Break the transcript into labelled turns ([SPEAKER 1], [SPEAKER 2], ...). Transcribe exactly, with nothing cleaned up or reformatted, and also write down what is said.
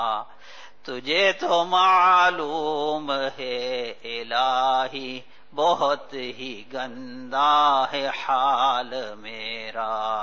[SPEAKER 1] तुझे तो मालूम है इलाही बहुत ही गंदा है हाल मेरा।